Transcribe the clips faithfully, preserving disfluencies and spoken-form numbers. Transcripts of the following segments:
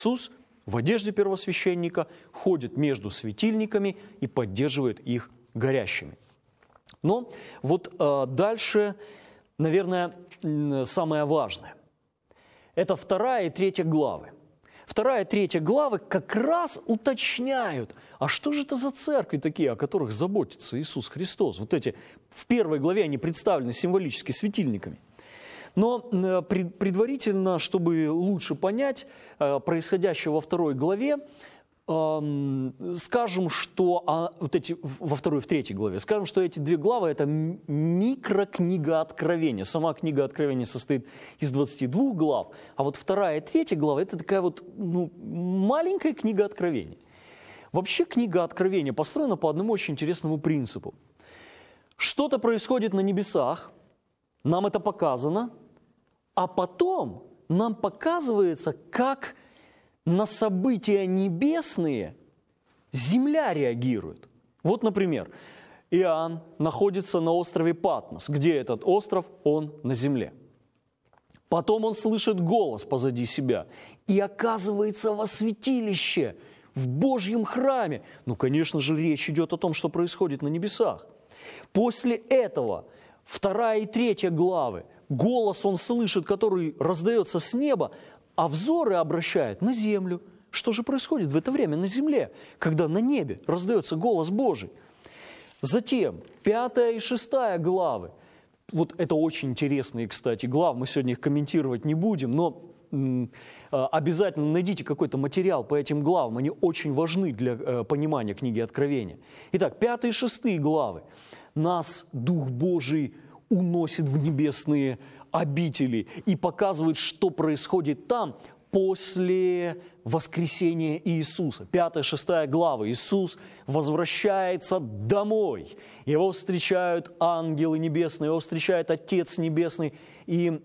Иисус в одежде первосвященника ходит между светильниками и поддерживает их горящими. Но вот э, дальше, наверное, самое важное. Это вторая и третья главы. Вторая и третья главы как раз уточняют, а что же это за церкви такие, о которых заботится Иисус Христос? Вот эти в первой главе они представлены символически светильниками. Но предварительно, чтобы лучше понять происходящее во второй главе, скажем, что вот эти, во второй и в третьей главе, скажем, что эти две главы – это микрокнига Откровения. Сама книга Откровения состоит из двадцати двух глав, а вот вторая и третья глава – это такая вот ну, маленькая книга Откровения. Вообще книга Откровения построена по одному очень интересному принципу. Что-то происходит на небесах, нам это показано, а потом нам показывается, как на события небесные земля реагирует. Вот, например, Иоанн находится на острове Патмос. Где этот остров? Он на земле. Потом он слышит голос позади себя и оказывается во святилище, в Божьем храме. Ну, конечно же, речь идет о том, что происходит на небесах. После этого вторая и третья главы, голос он слышит, который раздается с неба, а взоры обращает на землю. Что же происходит в это время на земле, когда на небе раздается голос Божий? Затем пятая и шестая главы. Вот это очень интересные, кстати, главы. Мы сегодня их комментировать не будем, но м, обязательно найдите какой-то материал по этим главам. Они очень важны для э, понимания книги Откровения. Итак, пятая и шестая главы. Нас Дух Божий уносит в небесные обители и показывает, что происходит там после воскресения Иисуса. Пятая, шестая глава. Иисус возвращается домой. Его встречают ангелы небесные, его встречает Отец Небесный. И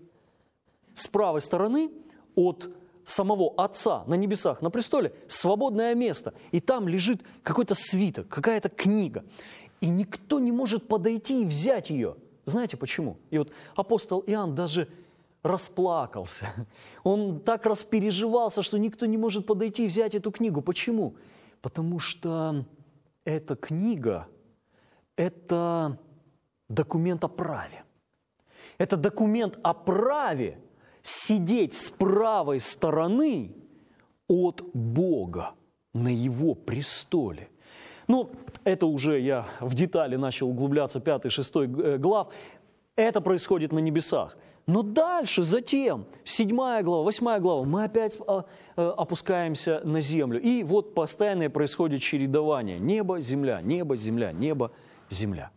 с правой стороны от самого Отца на небесах, на престоле, свободное место. И там лежит какой-то свиток, какая-то книга. И никто не может подойти и взять ее. Знаете почему? И вот апостол Иоанн даже расплакался. Он так распереживался, что никто не может подойти и взять эту книгу. Почему? Потому что эта книга – это документ о праве. Это документ о праве сидеть с правой стороны от Бога на Его престоле. Ну, это уже я в детали начал углубляться, пятой, шестой глав. Это происходит на небесах. Но дальше, затем, седьмая глава, восьмая глава, мы опять опускаемся на землю. И вот постоянно происходит чередование. Небо, земля, небо, земля, небо, земля.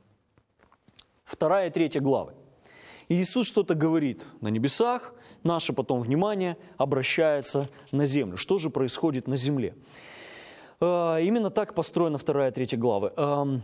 Вторая и третья главы. Иисус что-то говорит на небесах, наше потом внимание обращается на землю. Что же происходит на земле? Именно так построена вторая и третья главы.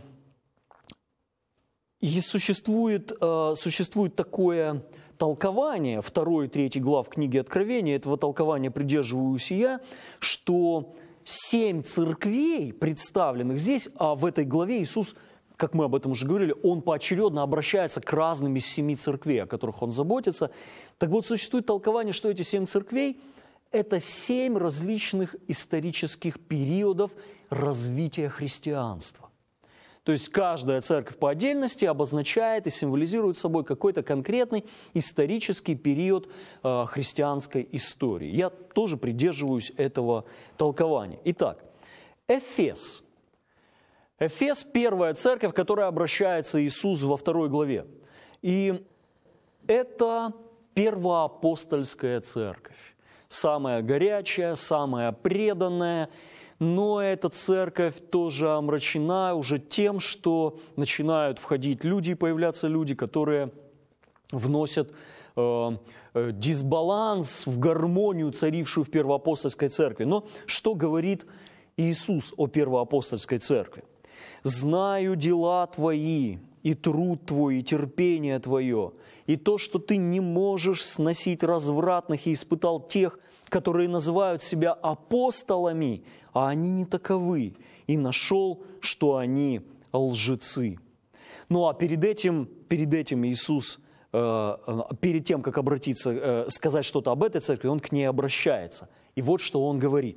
И существует, существует такое толкование второй и третьей глав книги Откровения, этого толкования придерживаюсь и я, что семь церквей, представленных здесь, а в этой главе Иисус, как мы об этом уже говорили, Он поочередно обращается к разным из семи церквей, о которых Он заботится. Так вот, существует толкование, что эти семь церквей – это семь различных исторических периодов развития христианства. То есть каждая церковь по отдельности обозначает и символизирует собой какой-то конкретный исторический период э, христианской истории. Я тоже придерживаюсь этого толкования. Итак, Эфес. Эфес – первая церковь, к которой обращается Иисус во второй главе. И это первоапостольская церковь. Самая горячая, самая преданная. Но эта церковь тоже омрачена уже тем, что начинают входить люди, появляться люди, которые вносят э, э, дисбаланс в гармонию, царившую в первоапостольской церкви. Но что говорит Иисус о первоапостольской церкви? «Знаю дела твои, и труд твой, и терпение твое, и то, что ты не можешь сносить развратных, и испытал тех, которые называют себя апостолами, а они не таковы, и нашел, что они лжецы». Ну а перед этим, перед этим Иисус, э, перед тем, как обратиться, э, сказать что-то об этой церкви, Он к ней обращается. И вот что он говорит.